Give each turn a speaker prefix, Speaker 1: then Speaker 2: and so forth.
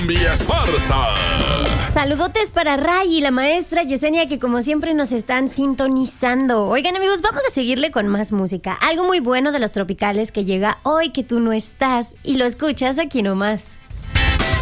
Speaker 1: Cumbia Esparza.
Speaker 2: Saludotes para Ray y la maestra Yesenia, que como siempre nos están sintonizando. Oigan, amigos, vamos a seguirle con más música. Algo muy bueno de los tropicales que llega hoy que tú no estás y lo escuchas aquí nomás.